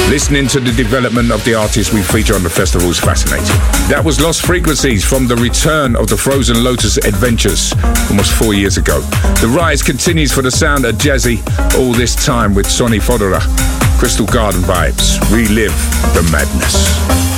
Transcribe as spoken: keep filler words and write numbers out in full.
Listening to the development of the artists we feature on the festival is fascinating. That was Lost Frequencies from the return of the Frozen Lotus Adventures almost four years ago. The rise continues for the sound of Jazzy all this time with Sonny Fodera. Crystal Garden vibes. Relive the madness.